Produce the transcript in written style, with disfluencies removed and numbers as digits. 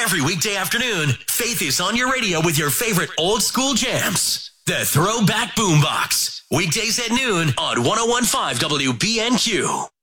Every weekday afternoon, Faith is on your radio with your favorite old school jams. The Throwback Boombox. Weekdays at noon on 101.5 WBNQ.